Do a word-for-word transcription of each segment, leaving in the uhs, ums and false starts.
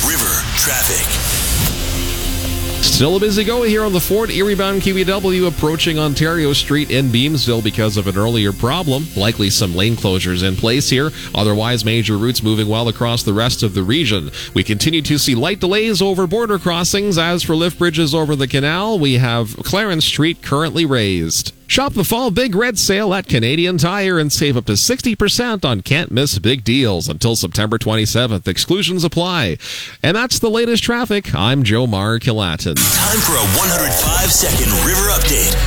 River traffic. Still a busy go here on the Fort Erie-bound Q E W approaching Ontario Street in Beamsville because of an earlier problem. Likely some lane closures in place here. Otherwise, major routes moving well across the rest of the region. We continue to see light delays over border crossings. As for lift bridges over the canal, we have Clarence Street currently raised. Shop the fall Big Red Sale at Canadian Tire and save up to sixty percent on can't-miss big deals until September twenty-seventh. Exclusions apply. And that's the latest traffic. I'm Joe Marr-Killatin. Time for a one hundred five second River Update.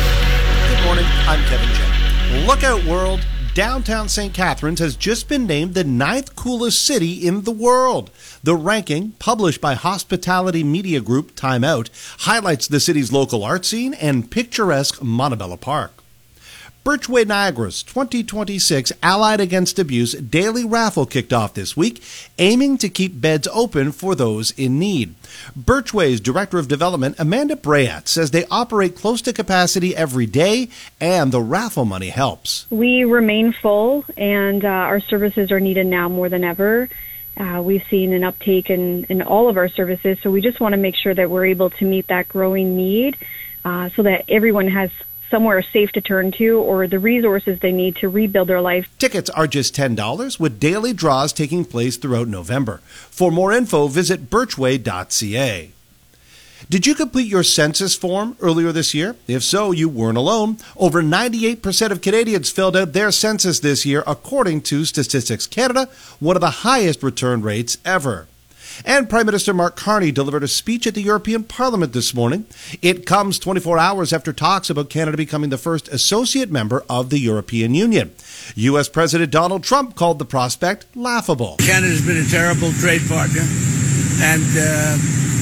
Good morning, I'm Kevin Jen. Look out, world. Downtown Saint Catharines has just been named the ninth coolest city in the world. The ranking, published by hospitality media group Time Out, highlights the city's local art scene and picturesque Montebello Park. Birchway Niagara's twenty twenty-six Allied Against Abuse daily raffle kicked off this week, aiming to keep beds open for those in need. Birchway's Director of Development, Amanda Brayat, says they operate close to capacity every day, and the raffle money helps. We remain full, and uh, our services are needed now more than ever. Uh, we've seen an uptake in, in all of our services, so we just want to make sure that we're able to meet that growing need uh, so that everyone has somewhere safe to turn to or the resources they need to rebuild their life. Tickets are just ten dollars with daily draws taking place throughout November. For more info, visit birchway dot c a. Did you complete your census form earlier this year? If so, you weren't alone. Over ninety-eight percent of Canadians filled out their census this year, according to Statistics Canada, one of the highest return rates ever. And Prime Minister Mark Carney delivered a speech at the European Parliament this morning. It comes twenty-four hours after talks about Canada becoming the first associate member of the European Union. U S President Donald Trump called the prospect laughable. Canada's been a terrible trade partner, and uh,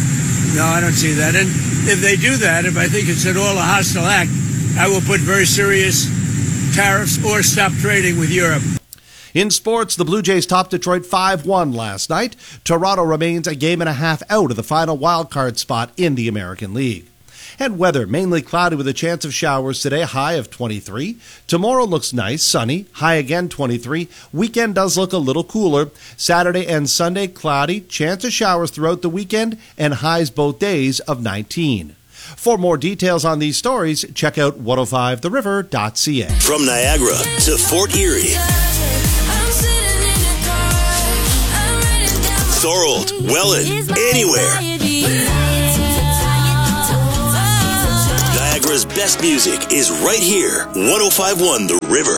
no, I don't see that. And if they do that, if I think it's at all a hostile act, I will put very serious tariffs or stop trading with Europe. In sports, the Blue Jays topped Detroit five one last night. Toronto remains a game and a half out of the final wild-card spot in the American League. And weather, mainly cloudy with a chance of showers today, high of twenty-three. Tomorrow looks nice, sunny, high again twenty-three. Weekend does look a little cooler. Saturday and Sunday, cloudy, chance of showers throughout the weekend, and highs both days of nineteen. For more details on these stories, check out one oh five the river dot c a. From Niagara to Fort Erie, Thorold, Welland, anywhere. Niagara's best music is right here. one oh five point one The River.